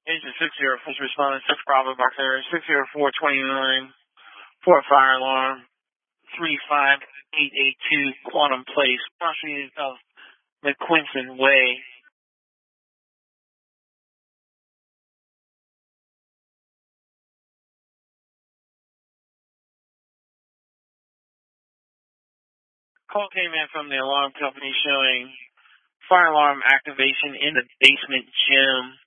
Agent 60, first responding, 6 Bravo Box Area, 60429, for a fire alarm, 35882 Quantum Place, cross street of McQuinson Way. Call came in from the alarm company showing fire alarm activation in the basement gym.